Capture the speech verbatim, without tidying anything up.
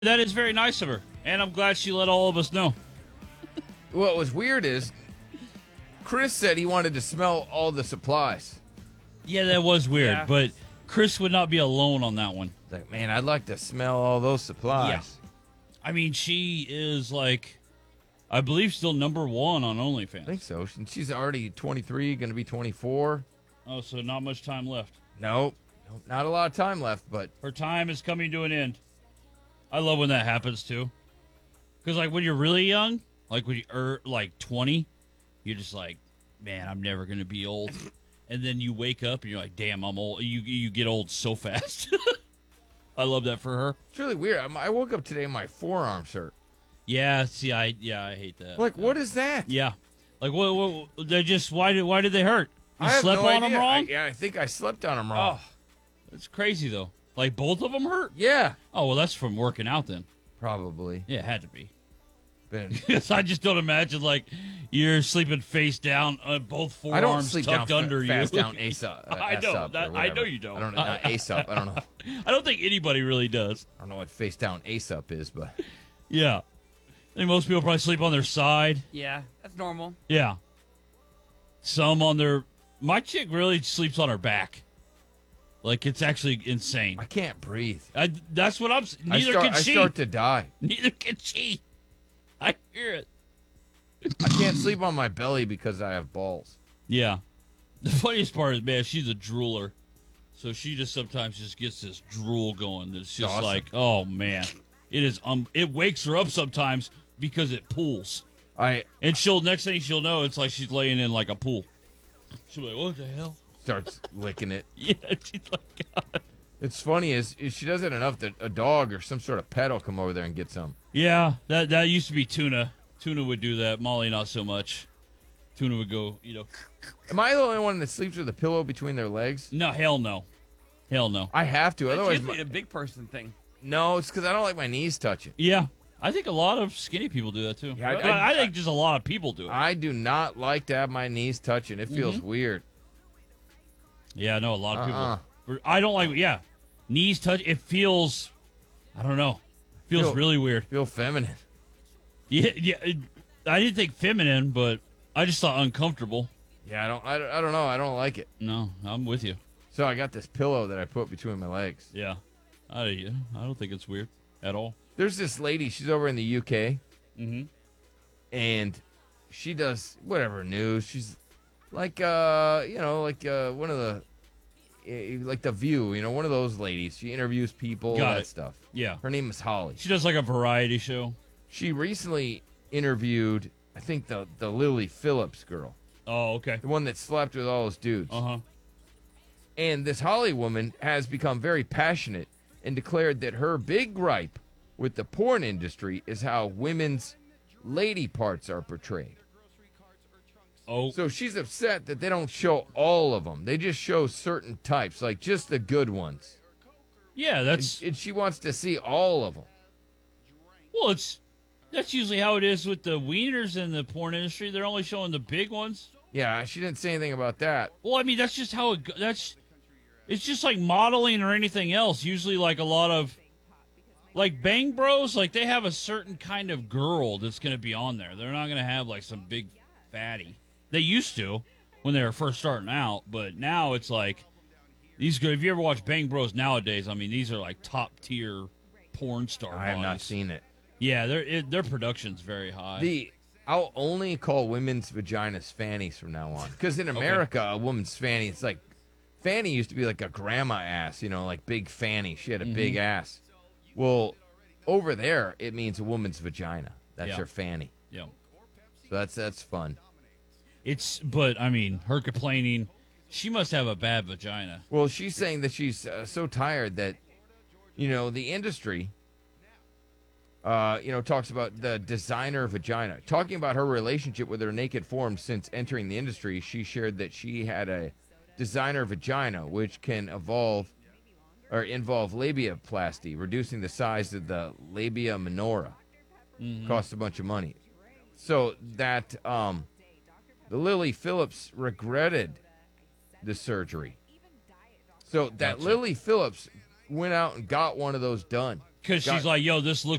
That is very nice of her, and I'm glad she let all of us know. What was weird is Chris said he wanted to smell all the supplies. Yeah, that was weird, Yeah. but Chris would not be alone on that one. Like, man, I'd like to smell all those supplies. I mean, she is like, I believe, still number one on I OnlyFans. think so. And she's already twenty-three, going to be twenty-four. Oh, so not much time left. Nope. Nope. Not a lot of time left, but Her time is coming to an end. I love when that happens too, because like when you're really young, like when you're like twenty, you're just like, man, I'm never gonna be old. And then you wake up and you're like, damn, I'm old. You you get old so fast. I love that for her. it's really weird. I'm- I woke up today and my forearms hurt. Yeah, see, I yeah, I hate that. Like, what is that? Yeah, like what? what they just why did why did they hurt? You I have slept no on idea. them wrong. I, yeah, I think I slept on them wrong. Oh, it's crazy though. Like both of them hurt. Yeah, Oh well, that's from working out then. probably. Yeah, it had to be. Been, Because I just don't imagine like you're sleeping face down, uh, both I don't forearms sleep tucked down under fast you. down ace up. Uh, I S know, up or that- I whatever. know you don't. I don't know. Not ace up. I don't know. I don't think anybody really does. I don't know what face down ace up is, but Yeah, I think most people probably sleep on their side. Yeah, that's normal. Yeah, some on their. My chick really sleeps on her back. Like it's actually insane. I can't breathe. I, that's what I'm. s- I Neither start, can I she. start to die. Neither can she. I hear it. I can't sleep on my belly because I have balls. Yeah. The funniest part is, man, she's a drooler. So she just sometimes just gets this drool going. That's just Awesome. like, oh man, it is. Um, it wakes her up sometimes because it pools, I and she'll next thing she'll know, it's like she's laying in like a pool. She'll be like, what the hell? starts licking it. Yeah, she's like, God. It's funny is, is she does it enough that a dog or some sort of pet will come over there and get some. Yeah, that that used to be Tuna. Tuna would do that. Molly, not so much. Tuna would go, you know, Am I the only one that sleeps with a pillow between their legs? no, hell no, hell no. I have to, That's otherwise. usually My, a big person thing. no, it's because I don't like my knees touching. Yeah, I think a lot of skinny people do that too. Yeah, I- I, I- I think just a lot of people do it. I do not like to have my knees touching. It feels Mm-hmm. weird. Yeah, I know a lot of Uh-uh. people. I don't like. Yeah, knees touch. It feels. I don't know. Feels Feel- really weird. Feel feminine. Yeah, yeah. it- I didn't think feminine, but I just thought uncomfortable. Yeah, I don't, I don't. I don't know. I don't like it. No, I'm with you. So I got this pillow that I put between my legs. Yeah, I yeah, I don't think it's weird at all. There's this lady. She's over in the U K, Mm-hmm. and she does whatever news. She's like, uh, you know, like uh, one of the, eh, like the View. You know, one of those ladies. She interviews people, Got that it. stuff. Yeah, Her name is Holly. she does like a variety show. She recently interviewed, I think the the Lily Phillips girl, Oh, okay. the one that slept with all those dudes. Uh huh. And this Holly woman has become very passionate and declared that her big gripe with the porn industry is how women's lady parts are portrayed. Oh, So she's upset that they don't show all of them. They just show certain types, like just the good ones. yeah. And, That's and she wants to see all of them. well. It's that's usually how it is with the wieners in the porn industry. They're only showing the big ones. Yeah, she didn't say anything about that. Well, I mean, that's just how it. go- That's it's just like modeling or anything else. Usually, like a lot of like Bang Bros, like they have a certain kind of girl that's going to be on there. They're not going to have like some big fatty. They used to when they were first starting out, but now it's like these. Good. If you ever watch Bang Bros nowadays, I mean, these are like top tier porn star. I have not bodies. seen it. Yeah, their it, their production's very high. The I'll only call women's vaginas fannies from now on. Because in America, a woman's fanny, it's like fanny used to be like a grandma ass, you know, like big fanny. She had a big Mm-hmm. ass. Well, over there, it means a woman's vagina. That's Yeah. her fanny. yeah. So that's that's fun. It's but I mean, her complaining, she must have a bad vagina. Well, she's saying that she's uh, so tired that, you know, the industry, uh, you know, talks about the designer vagina. Talking about her relationship with her naked form since entering the industry, she shared that she had a designer vagina, which can evolve or involve labiaplasty, reducing the size of the labia minora. Costs a bunch of money. So that um, the Lily Phillips regretted the surgery. So that Gotcha. Lily Phillips went out and got one of those done. because Got- she's like, yo, this looks